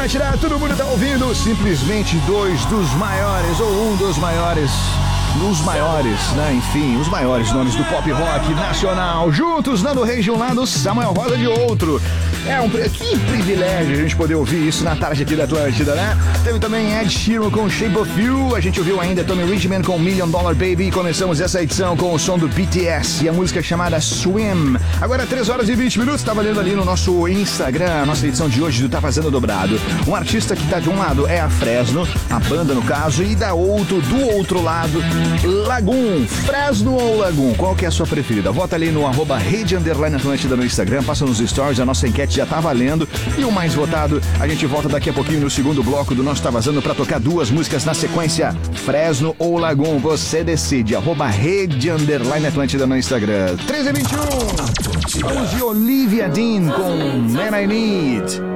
Atlântida, todo mundo tá ouvindo. Simplesmente dois dos maiores, ou um dos maiores, né? Enfim, os maiores nomes do pop rock nacional. Juntos, Nando Reis de um lado, Samuel Rosa de outro. Que privilégio a gente poder ouvir isso na tarde aqui da Atlântida, né? Teve também Ed Sheeran com Shape of You. A gente ouviu ainda Tommy Richman com Million Dollar Baby. E começamos essa edição com o som do BTS e a música chamada Swim. Agora 3 horas e 20 minutos. Tá valendo ali no nosso Instagram, a nossa edição de hoje do Tá Fazendo Dobrado. Um artista que tá de um lado é a Fresno, a banda no caso, e do outro lado, Lagoon. Fresno ou Lagoon? Qual que é a sua preferida? Vota ali no @rede_Atlântida no Instagram, passa nos stories, a nossa enquete já tá valendo. E o mais votado, a gente volta daqui a pouquinho no segundo bloco do nosso Tá Vazando pra tocar 2 músicas na sequência. Fresno ou Lagoon? Você decide. @rede_Atlântida no Instagram. 13h21. Vamos de Olivia Dean com Man I Need.